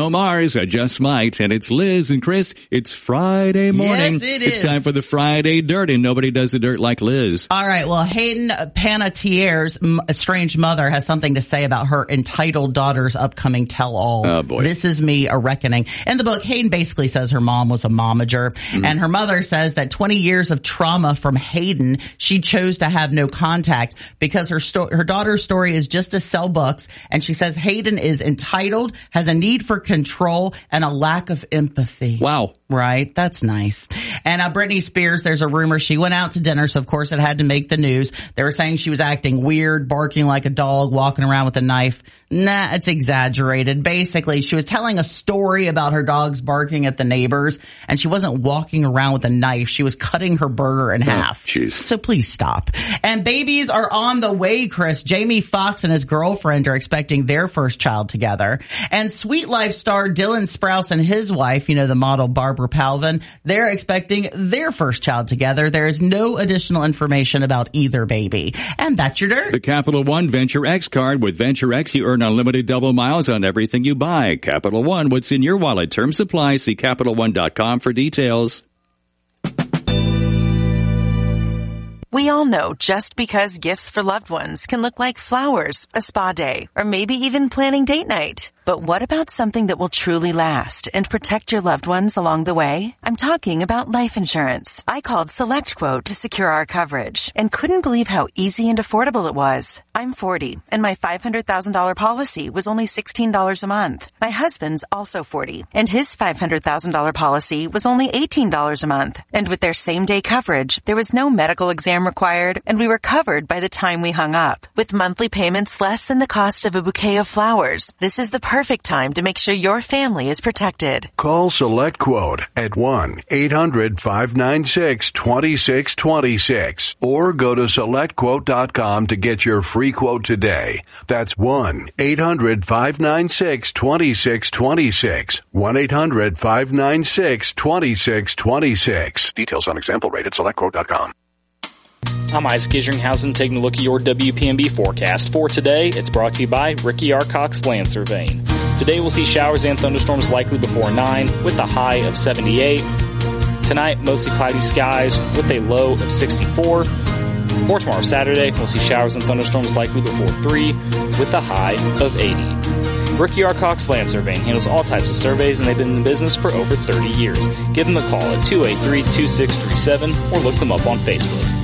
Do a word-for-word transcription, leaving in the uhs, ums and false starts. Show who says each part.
Speaker 1: Bruno Mars, I Just Might, and it's Liz and Chris. It's Friday morning.
Speaker 2: Yes, it is.
Speaker 1: It's time for the Friday Dirt, and nobody does the dirt like Liz.
Speaker 2: All right, well, Hayden Panettiere's estranged mother has something to say about her entitled daughter's upcoming tell-all.
Speaker 1: Oh, boy.
Speaker 2: This Is Me, A Reckoning. In the book, Hayden basically says her mom was a momager, mm. and her mother says that twenty years of trauma from Hayden, she chose to have no contact because her sto- her daughter's story is just to sell books, and she says Hayden is entitled, has a need for control, and a lack of empathy.
Speaker 1: Wow.
Speaker 2: Right? That's nice. And uh, Britney Spears, there's a rumor she went out to dinner, so of course it had to make the news. They were saying she was acting weird, barking like a dog, walking around with a knife. Nah, it's exaggerated. Basically, she was telling a story about her dogs barking at the neighbors, and she wasn't walking around with a knife. She was cutting her burger in half.
Speaker 1: Oh, jeez.
Speaker 2: So please stop. And babies are on the way, Chris. Jamie Foxx and his girlfriend are expecting their first child together. And Sweet Life star Dylan Sprouse and his wife, you know, the model Barbara Palvin, they're expecting their first child together. There is no additional information about either baby. And that's your dirt.
Speaker 1: The Capital One Venture X card. With Venture X, you earn unlimited double miles on everything you buy. Capital One, what's in your wallet? Terms apply. See Capital One dot com for details.
Speaker 3: We all know just because gifts for loved ones can look like flowers, a spa day, or maybe even planning date night. But what about something that will truly last and protect your loved ones along the way? I'm talking about life insurance. I called SelectQuote to secure our coverage and couldn't believe how easy and affordable it was. I'm forty, and my five hundred thousand dollars policy was only sixteen dollars a month. My husband's also forty, and his five hundred thousand dollars policy was only eighteen dollars a month. And with their same-day coverage, there was no medical exam required, and we were covered by the time we hung up. With monthly payments less than the cost of a bouquet of flowers, this is the perfect time to make sure your family is protected.
Speaker 4: Call SelectQuote at one eight hundred five nine six two six two six or go to select quote dot com to get your free quote today. That's one eight hundred five nine six two six two six. one eight hundred five nine six two six two six. Details on example rate at select quote dot com.
Speaker 5: I'm Isaac Isringhausen taking a look at your W P M B forecast for today. It's brought to you by Ricky R. Cox Land Surveying. Today we'll see showers and thunderstorms likely before nine with a high of seventy-eight. Tonight, mostly cloudy skies with a low of sixty-four. For tomorrow, Saturday, we'll see showers and thunderstorms likely before three with a high of eighty. Ricky R. Cox Land Surveying handles all types of surveys, and they've been in business for over thirty years. Give them a call at two eight three, two six three seven or look them up on Facebook.